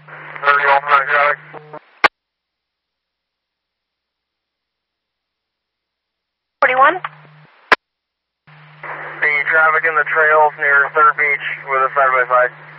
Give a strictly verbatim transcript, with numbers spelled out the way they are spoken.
thirty off nine traffic. forty-one? The traffic in the trails near third Beach with a side by side.